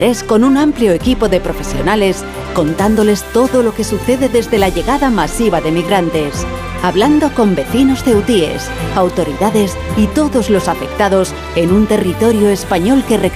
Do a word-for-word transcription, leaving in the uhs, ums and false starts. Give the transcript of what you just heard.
Es con un amplio equipo de profesionales contándoles todo lo que sucede desde la llegada masiva de migrantes, hablando con vecinos ceutíes, autoridades y todos los afectados en un territorio español que reclama